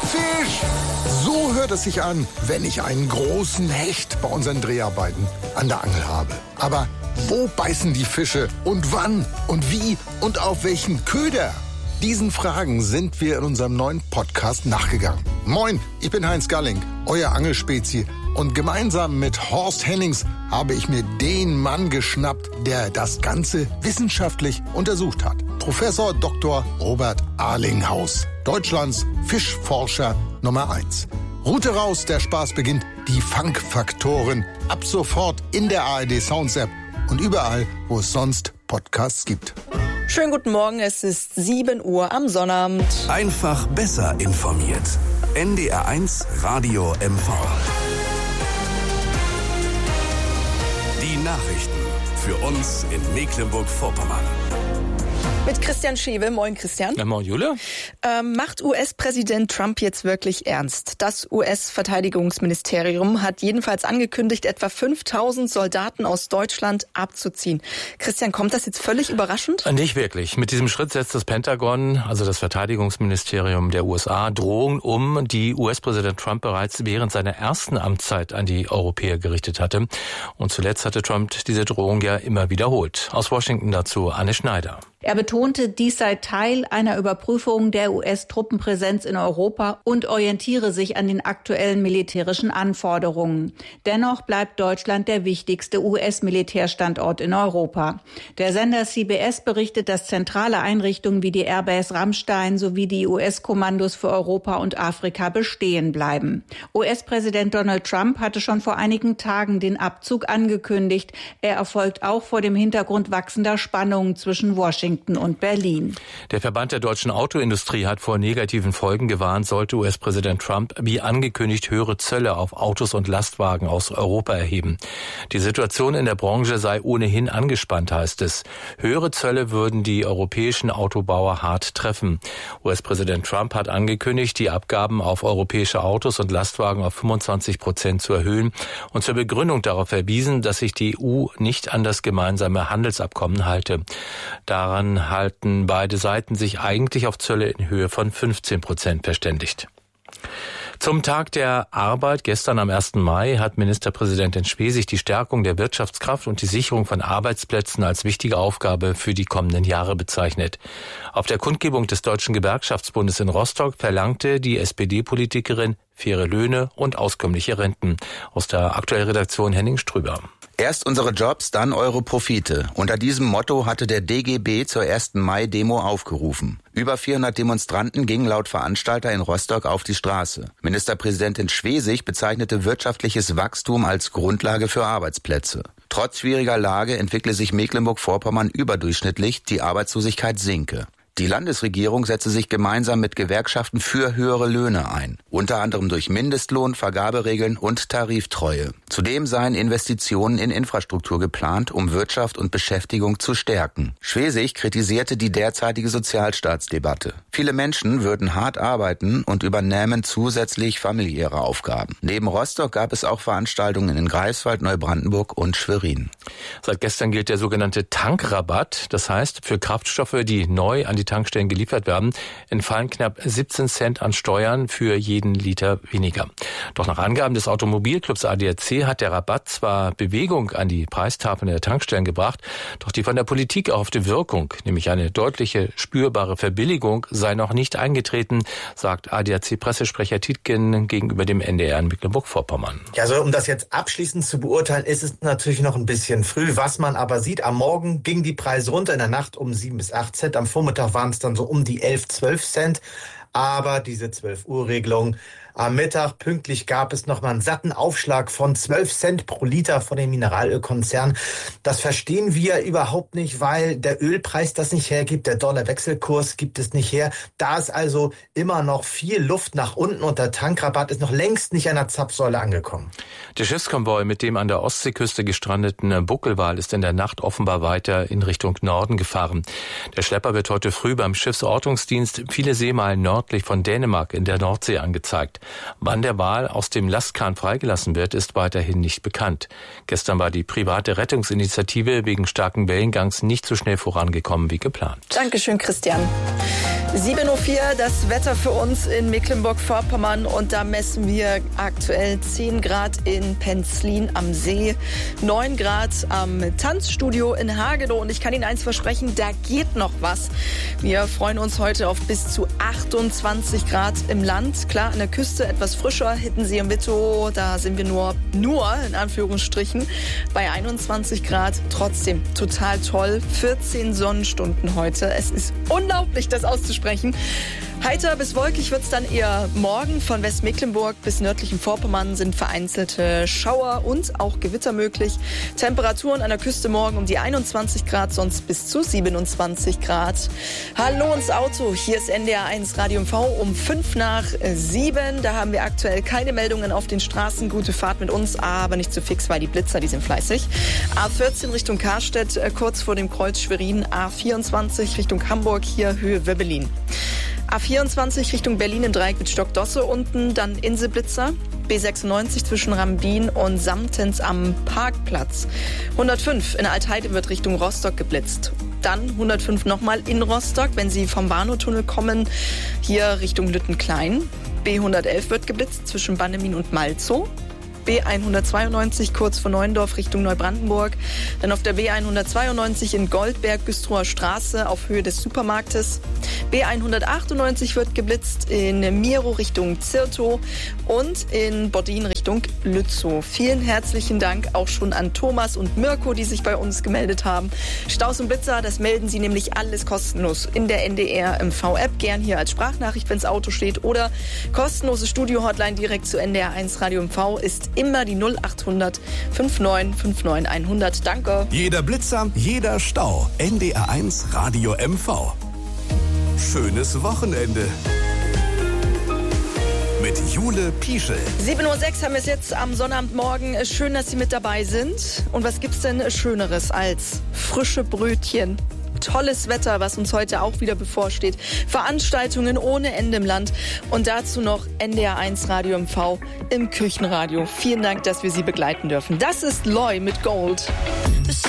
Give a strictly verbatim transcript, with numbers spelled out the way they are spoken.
Fisch! So hört es sich an, wenn ich einen großen Hecht bei unseren Dreharbeiten an der Angel habe. Aber wo beißen die Fische und wann und wie und auf welchen Köder? Diesen Fragen sind wir in unserem neuen Podcast nachgegangen. Moin, ich bin Heinz Galling, euer Angelspezie. Und gemeinsam mit Horst Hennings habe ich mir den Mann geschnappt, der das Ganze wissenschaftlich untersucht hat. Professor Doktor Robert Arlinghaus, Deutschlands Fischforscher Nummer eins. Route raus, der Spaß beginnt. Die Fangfaktoren ab sofort in der A R D Sounds App und überall, wo es sonst Podcasts gibt. Schönen guten Morgen, es ist sieben Uhr am Sonnabend. Einfach besser informiert. N D R eins Radio M V. Die Nachrichten für uns in Mecklenburg-Vorpommern. Mit Christian Schewe. Moin, Christian. Ja, moin, Julia. Ähm, macht U S-Präsident Trump jetzt wirklich ernst? Das U S-Verteidigungsministerium hat jedenfalls angekündigt, etwa fünftausend Soldaten aus Deutschland abzuziehen. Christian, kommt das jetzt völlig überraschend? Nicht wirklich. Mit diesem Schritt setzt das Pentagon, also das Verteidigungsministerium der U S A, Drohungen um, die U S-Präsident Trump bereits während seiner ersten Amtszeit an die Europäer gerichtet hatte. Und zuletzt hatte Trump diese Drohung ja immer wiederholt. Aus Washington dazu Anne Schneider. Er betonte, dies sei Teil einer Überprüfung der U S-Truppenpräsenz in Europa und orientiere sich an den aktuellen militärischen Anforderungen. Dennoch bleibt Deutschland der wichtigste U S-Militärstandort in Europa. Der Sender C B S berichtet, dass zentrale Einrichtungen wie die Airbase Ramstein sowie die U S-Kommandos für Europa und Afrika bestehen bleiben. U S-Präsident Donald Trump hatte schon vor einigen Tagen den Abzug angekündigt. Er erfolgt auch vor dem Hintergrund wachsender Spannungen zwischen Washington und Berlin. Der Verband der deutschen Autoindustrie hat vor negativen Folgen gewarnt, sollte U S-Präsident Trump wie angekündigt höhere Zölle auf Autos und Lastwagen aus Europa erheben. Die Situation in der Branche sei ohnehin angespannt, heißt es. Höhere Zölle würden die europäischen Autobauer hart treffen. U S-Präsident Trump hat angekündigt, die Abgaben auf europäische Autos und Lastwagen auf fünfundzwanzig Prozent zu erhöhen und zur Begründung darauf verwiesen, dass sich die E U nicht an das gemeinsame Handelsabkommen halte. Daran halten beide Seiten sich eigentlich auf Zölle in Höhe von fünfzehn Prozent verständigt. Zum Tag der Arbeit gestern am ersten Mai hat Ministerpräsidentin Schwesig die Stärkung der Wirtschaftskraft und die Sicherung von Arbeitsplätzen als wichtige Aufgabe für die kommenden Jahre bezeichnet. Auf der Kundgebung des Deutschen Gewerkschaftsbundes in Rostock verlangte die S P D-Politikerin faire Löhne und auskömmliche Renten. Aus der aktuellen Redaktion Henning Strüber. Erst unsere Jobs, dann eure Profite. Unter diesem Motto hatte der D G B zur ersten Mai-Demo aufgerufen. Über vierhundert Demonstranten gingen laut Veranstalter in Rostock auf die Straße. Ministerpräsidentin Schwesig bezeichnete wirtschaftliches Wachstum als Grundlage für Arbeitsplätze. Trotz schwieriger Lage entwickle sich Mecklenburg-Vorpommern überdurchschnittlich, die Arbeitslosigkeit sinke. Die Landesregierung setze sich gemeinsam mit Gewerkschaften für höhere Löhne ein, unter anderem durch Mindestlohn, Vergaberegeln und Tariftreue. Zudem seien Investitionen in Infrastruktur geplant, um Wirtschaft und Beschäftigung zu stärken. Schwesig kritisierte die derzeitige Sozialstaatsdebatte. Viele Menschen würden hart arbeiten und übernähmen zusätzlich familiäre Aufgaben. Neben Rostock gab es auch Veranstaltungen in Greifswald, Neubrandenburg und Schwerin. Seit gestern gilt der sogenannte Tankrabatt. Das heißt, für Kraftstoffe, die neu an die Tankstellen geliefert werden, entfallen knapp siebzehn Cent an Steuern für jeden Liter weniger. Doch nach Angaben des Automobilclubs A D A C hat der Rabatt zwar Bewegung an die Preistafeln der Tankstellen gebracht, doch die von der Politik erhoffte Wirkung, nämlich eine deutliche, spürbare Verbilligung, sei noch nicht eingetreten, sagt A D A C-Pressesprecher Tietgen gegenüber dem N D R in Mecklenburg-Vorpommern. Ja, also um das jetzt abschließend zu beurteilen, ist es natürlich noch ein bisschen früh. Was man aber sieht, am Morgen gingen die Preise runter, in der Nacht um sieben bis acht Cent, am Vormittag waren es dann so um die elf, zwölf Cent. Aber diese zwölf Uhr Regelung am Mittag pünktlich gab es nochmal einen satten Aufschlag von zwölf Cent pro Liter von dem Mineralölkonzern. Das verstehen wir überhaupt nicht, weil der Ölpreis das nicht hergibt, der Dollarwechselkurs gibt es nicht her. Da ist also immer noch viel Luft nach unten und der Tankrabatt ist noch längst nicht an der Zapfsäule angekommen. Der Schiffskonvoi mit dem an der Ostseeküste gestrandeten Buckelwal ist in der Nacht offenbar weiter in Richtung Norden gefahren. Der Schlepper wird heute früh beim Schiffsortungsdienst viele Seemeilen nördlich nördlich von Dänemark in der Nordsee angezeigt. Wann der Wal aus dem Lastkahn freigelassen wird, ist weiterhin nicht bekannt. Gestern war die private Rettungsinitiative wegen starken Wellengangs nicht so schnell vorangekommen wie geplant. Dankeschön, Christian. sieben Uhr vier, das Wetter für uns in Mecklenburg-Vorpommern und da messen wir aktuell zehn Grad in Penzlin am See, neun Grad am Tanzstudio in Hagenow und ich kann Ihnen eins versprechen, da geht noch was. Wir freuen uns heute auf bis zu achtundzwanzig Grad im Land. Klar, an der Küste etwas frischer, Hiddensee und Wittow, da sind wir nur, nur in Anführungsstrichen, bei einundzwanzig Grad. Trotzdem total toll, vierzehn Sonnenstunden heute. Es ist unglaublich, das auszusprechen. Sprechen. Heiter bis wolkig wird es dann eher morgen. Von Westmecklenburg bis nördlichen Vorpommern sind vereinzelte Schauer und auch Gewitter möglich. Temperaturen an der Küste morgen um die einundzwanzig Grad, sonst bis zu siebenundzwanzig Grad. Hallo ins Auto, hier ist N D R eins Radio M V um fünf nach sieben. Da haben wir aktuell keine Meldungen auf den Straßen. Gute Fahrt mit uns, aber nicht zu fix, weil die Blitzer, die sind fleißig. A vierzehn Richtung Karstedt, kurz vor dem Kreuz Schwerin. A vierundzwanzig Richtung Hamburg, hier Höhe Wöbbelin. A vierundzwanzig Richtung Berlin im Dreieck mit Stockdosse unten, dann Inselblitzer. B sechsundneunzig zwischen Rambin und Samtens am Parkplatz. hundertfünf in Altheide wird Richtung Rostock geblitzt. Dann hundertfünf nochmal in Rostock, wenn Sie vom Warnow-Tunnel kommen, hier Richtung Lüttenklein. B hundertelf wird geblitzt zwischen Bannemin und Malzow. B hundertzweiundneunzig kurz vor Neuendorf Richtung Neubrandenburg. Dann auf der B hundertzweiundneunzig in Goldberg, Güstrower Straße auf Höhe des Supermarktes. B hundertachtundneunzig wird geblitzt in Miro Richtung Zirtow und in Boddin Richtung Lützow. Vielen herzlichen Dank auch schon an Thomas und Mirko, die sich bei uns gemeldet haben. Staus und Blitzer, das melden Sie nämlich alles kostenlos in der N D R M V-App. Gern hier als Sprachnachricht, wenn das Auto steht. Oder kostenlose Studio-Hotline direkt zu N D R eins Radio M V ist immer die null achthundert neunundfünfzig neunundfünfzig hundert. Danke. Jeder Blitzer, jeder Stau. N D R eins Radio M V. Schönes Wochenende. Mit Jule Pieschel. sieben Uhr sechs haben wir es jetzt am Sonnabendmorgen. Schön, dass Sie mit dabei sind. Und was gibt's denn Schöneres als frische Brötchen? Tolles Wetter, was uns heute auch wieder bevorsteht. Veranstaltungen ohne Ende im Land. Und dazu noch N D R eins Radio M V im Küchenradio. Vielen Dank, dass wir Sie begleiten dürfen. Das ist Loy mit Gold.